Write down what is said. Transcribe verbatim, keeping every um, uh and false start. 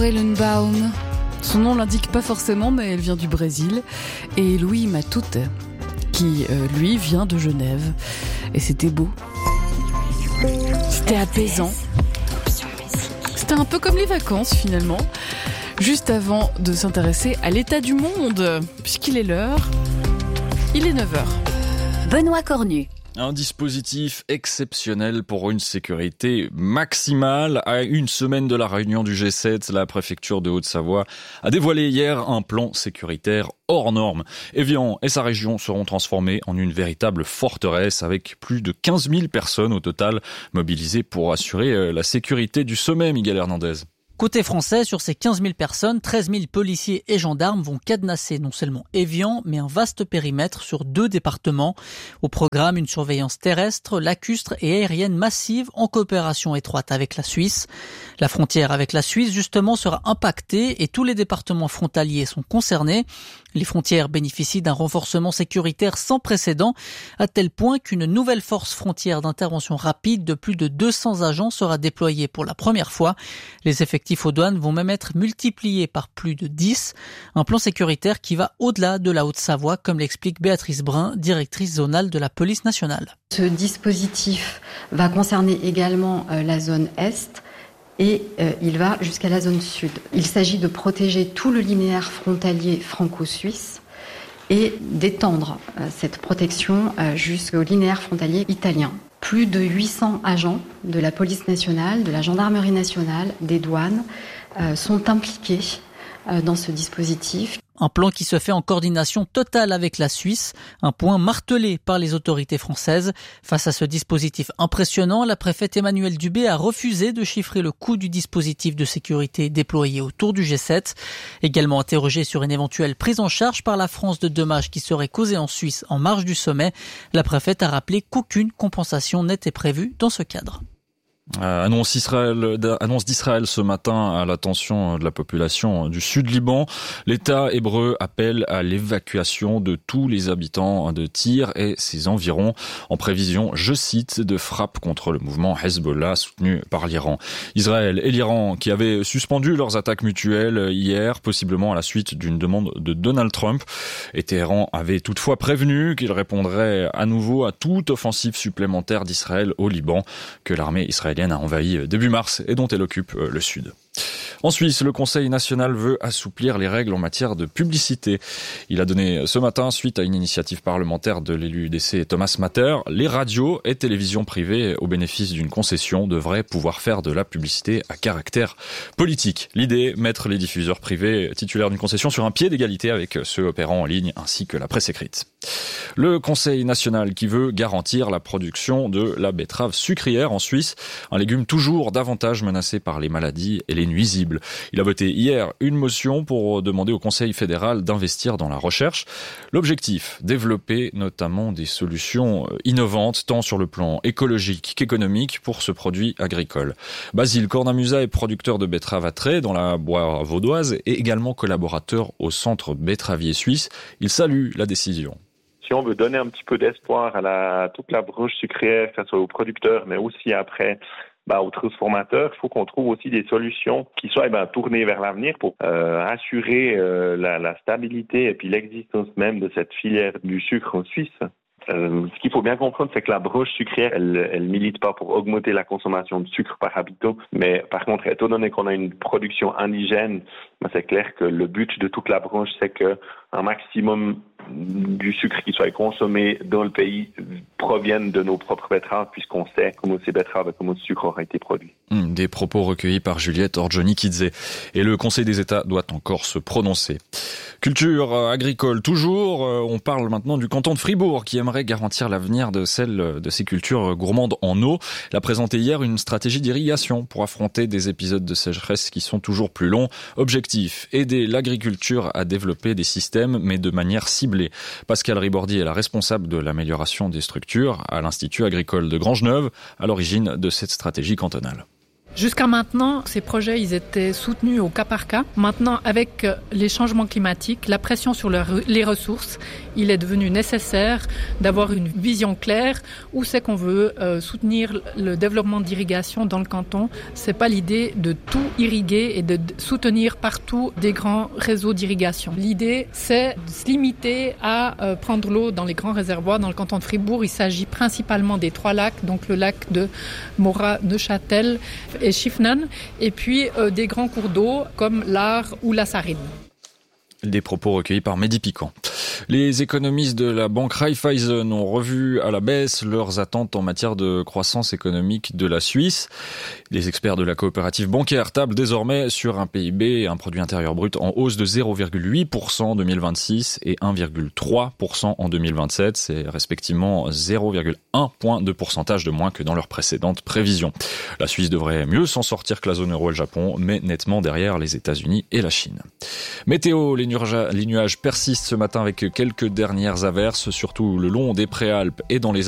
Weilenbaum. Son nom l'indique pas forcément, mais elle vient du Brésil. Et Louis Matute, qui, euh, lui, vient de Genève. Et c'était beau. C'était apaisant. C'était un peu comme les vacances, finalement. Juste avant de s'intéresser à l'état du monde, puisqu'il est l'heure, il est neuf heures. Benoît Cornu. Un dispositif exceptionnel pour une sécurité maximale. À une semaine de la réunion du G sept, la préfecture de Haute-Savoie a dévoilé hier un plan sécuritaire hors norme. Évian et sa région seront transformés en une véritable forteresse avec plus de quinze mille personnes au total mobilisées pour assurer la sécurité du sommet, Miguel Hernandez. Côté français, sur ces quinze mille personnes, treize mille policiers et gendarmes vont cadenasser non seulement Évian, mais un vaste périmètre sur deux départements. Au programme, une surveillance terrestre, lacustre et aérienne massive en coopération étroite avec la Suisse. La frontière avec la Suisse, justement, sera impactée et tous les départements frontaliers sont concernés. Les frontières bénéficient d'un renforcement sécuritaire sans précédent, à tel point qu'une nouvelle force frontière d'intervention rapide de plus de deux cents agents sera déployée pour la première fois. Les effectifs aux douanes vont même être multipliés par plus de dix. Un plan sécuritaire qui va au-delà de la Haute-Savoie, comme l'explique Béatrice Brun, directrice zonale de la police nationale. Ce dispositif va concerner également euh, la zone Est. Et euh, il va jusqu'à la zone sud. Il s'agit de protéger tout le linéaire frontalier franco-suisse et d'étendre euh, cette protection euh, jusqu'au linéaire frontalier italien. Plus de huit cents agents de la police nationale, de la gendarmerie nationale, des douanes euh, sont impliqués euh, dans ce dispositif. Un plan qui se fait en coordination totale avec la Suisse, un point martelé par les autorités françaises. Face à ce dispositif impressionnant, la préfète Emmanuelle Dubé a refusé de chiffrer le coût du dispositif de sécurité déployé autour du G sept. Également interrogée sur une éventuelle prise en charge par la France de dommages qui seraient causés en Suisse en marge du sommet, la préfète a rappelé qu'aucune compensation n'était prévue dans ce cadre. Euh, annonce, Israël, annonce d'Israël ce matin à l'attention de la population du Sud-Liban. L'État hébreu appelle à l'évacuation de tous les habitants de Tyr et ses environs en prévision, je cite, de frappes contre le mouvement Hezbollah soutenu par l'Iran. Israël et l'Iran qui avaient suspendu leurs attaques mutuelles hier, possiblement à la suite d'une demande de Donald Trump. Et Téhéran avait toutefois prévenu qu'il répondrait à nouveau à toute offensive supplémentaire d'Israël au Liban que l'armée israélienne a envahi début mars et dont elle occupe le sud. En Suisse, le Conseil national veut assouplir les règles en matière de publicité. Il a donné ce matin, suite à une initiative parlementaire de l'élu U D C Thomas Matter, les radios et télévisions privées au bénéfice d'une concession devraient pouvoir faire de la publicité à caractère politique. L'idée, mettre les diffuseurs privés titulaires d'une concession sur un pied d'égalité avec ceux opérant en ligne ainsi que la presse écrite. Le Conseil national qui veut garantir la production de la betterave sucrière en Suisse, un légume toujours davantage menacé par les maladies et les nuisibles. Il a voté hier une motion pour demander au Conseil fédéral d'investir dans la recherche. L'objectif, développer notamment des solutions innovantes tant sur le plan écologique qu'économique pour ce produit agricole. Basile Cornamusa est producteur de betteraves à trait dans la Boire vaudoise et également collaborateur au Centre betteravier suisse. Il salue la décision. Si on veut donner un petit peu d'espoir à, la, à toute la branche sucrière, que ce soit aux producteurs, mais aussi après bah, aux transformateurs, il faut qu'on trouve aussi des solutions qui soient eh ben, tournées vers l'avenir pour euh, assurer euh, la, la stabilité et puis l'existence même de cette filière du sucre en Suisse. Euh, ce qu'il faut bien comprendre, c'est que la branche sucrière, elle, elle milite pas pour augmenter la consommation de sucre par habitant, mais par contre, étant donné qu'on a une production indigène, ben c'est clair que le but de toute la branche, c'est que un maximum du sucre qui soit consommé dans le pays proviennent de nos propres betteraves, puisqu'on sait comment ces betteraves et comment ce sucre aura été produit. Des propos recueillis par Juliette Orgioni-Kidze. Et le Conseil des États doit encore se prononcer. Culture agricole toujours. On parle maintenant du canton de Fribourg qui aimerait garantir l'avenir de celle de ces cultures gourmandes en eau. Il a présenté hier une stratégie d'irrigation pour affronter des épisodes de sécheresse qui sont toujours plus longs. Objectif, aider l'agriculture à développer des systèmes, mais de manière ciblée. Pascal Ribordi est la responsable de l'amélioration des structures à l'Institut agricole de Grangeneuve, à l'origine de cette stratégie cantonale. Jusqu'à maintenant, ces projets, ils étaient soutenus au cas par cas. Maintenant, avec les changements climatiques, la pression sur les ressources, il est devenu nécessaire d'avoir une vision claire où c'est qu'on veut euh, soutenir le développement d'irrigation dans le canton. C'est pas l'idée de tout irriguer et de soutenir partout des grands réseaux d'irrigation. L'idée, c'est de se limiter à euh, prendre l'eau dans les grands réservoirs. Dans le canton de Fribourg, il s'agit principalement des trois lacs, donc le lac de Morat, Neuchâtel et Schiffnen, et puis euh, des grands cours d'eau comme l'Ar ou la Sarine. Des propos recueillis par Mehdi Piquant. Les économistes de la banque Raiffeisen ont revu à la baisse leurs attentes en matière de croissance économique de la Suisse. Les experts de la coopérative bancaire tablent désormais sur un P I B et un produit intérieur brut en hausse de zéro virgule huit pour cent en deux mille vingt-six et un virgule trois pour cent en deux mille vingt-sept. C'est respectivement zéro virgule un point de pourcentage de moins que dans leurs précédentes prévisions. La Suisse devrait mieux s'en sortir que la zone euro et le Japon, mais nettement derrière les États-Unis et la Chine. Météo, les nuages persistent ce matin avec quelques dernières averses, surtout le long des Préalpes et dans les